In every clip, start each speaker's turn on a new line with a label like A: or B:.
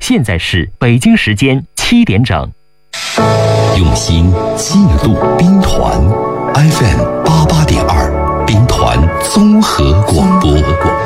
A: 现在是北京时间7点整。
B: 用心记录兵团 FM88.2兵团综合广播。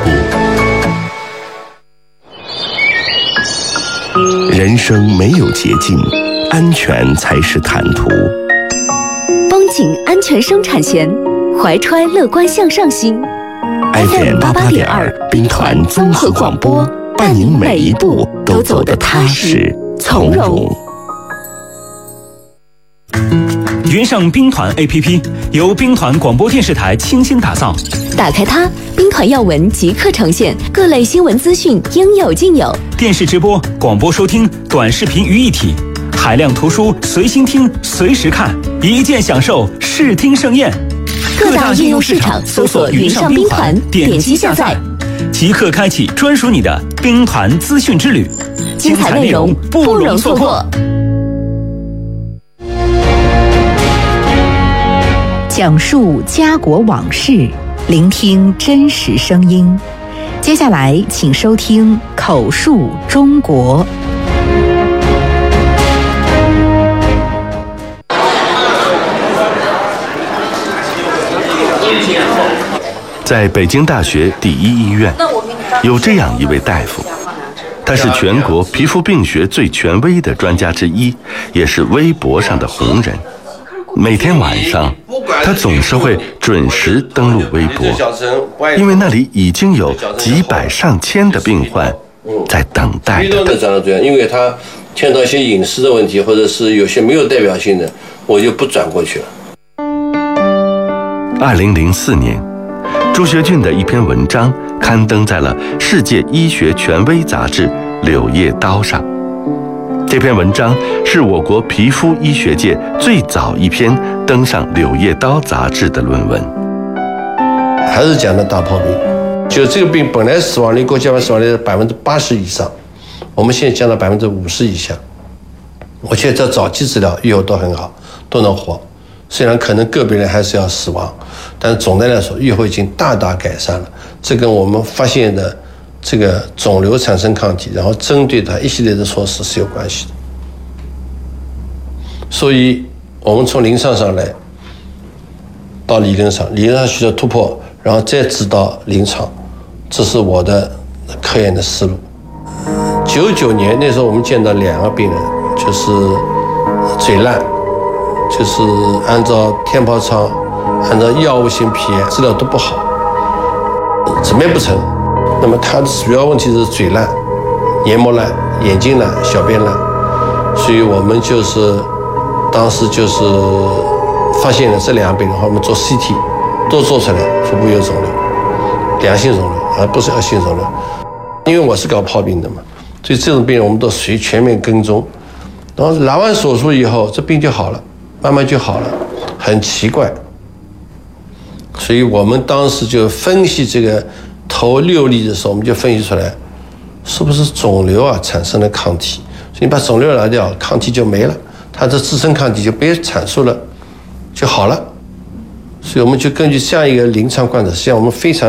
C: 人生没有捷径，安全才是坦途。
D: 绷紧安全生产线，怀揣乐观向上心。
C: FM88.2兵团综合广播，伴您每一步都走得踏实从容。
E: 云上兵团 APP 由兵团广播电视台倾心打造，
D: 打开它，兵团要闻即刻呈现，各类新闻资讯应有尽有。
E: 电视直播、广播收听、短视频于一体，海量图书随心听、随时看，一键享受视听盛宴。
D: 各大应用市场搜索“云上兵团”，点击下载，
E: 即刻开启专属你的兵团资讯之旅，
D: 精彩内容不容错过。
F: 讲述家国往事，聆听真实声音。接下来，请收听《口述中国》。
C: 在北京大学第一医院，有这样一位大夫，他是全国皮肤病学最权威的专家之一，也是微博上的红人。每天晚上，他总是会准时登录微博，因为那里已经有几百上千的病患在等待着他。
G: 因为他牵到一些隐私的问题，或者是有些没有代表性的，我就不转过去了。
C: 2004年，朱学俊的一篇文章刊登在了世界医学权威杂志《柳叶刀》上。这篇文章是我国皮肤医学界最早一篇登上《柳叶刀》杂志的论文。
G: 还是讲的大疱病，就这个病本来死亡率国家死亡率80%以上，我们现在降到50%以下。我现在早期治疗预后都很好，都能活。虽然可能个别人还是要死亡，但是总的来说预后已经大大改善了。这跟我们发现的这个肿瘤产生抗体，然后针对它一系列的措施是有关系的。所以我们从临床上来到理论上需要突破，然后再指导临床，这是我的科研的思路。99年那时候我们见到2个病人，就是嘴烂，就是按照天疱疮、按照药物性皮炎治疗都不好，怎么也不成。那么他的主要问题是嘴烂、黏膜烂、眼睛烂、小便烂，所以我们当时发现了这2个病人，我们做 CT 都做出来腹部有肿瘤，良性肿瘤而不是恶性肿瘤。因为我是搞疱病的嘛，所以这种病人我们都属于全面跟踪。然后拿完手术以后，这病就好了，慢慢就好了，很奇怪。所以我们当时就分析这个头6例的时候，我们就分析出来，是不是肿瘤产生了抗体？所以你把肿瘤拿掉，抗体就没了，它的自身抗体就被阐述了，就好了。所以我们就根据这样一个临床观察，实际上我们非常